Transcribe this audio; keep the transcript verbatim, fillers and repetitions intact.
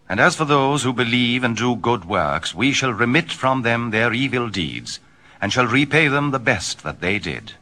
And as for those who believe and do good works, we shall remit from them their evil deeds, and shall repay them the best that they did.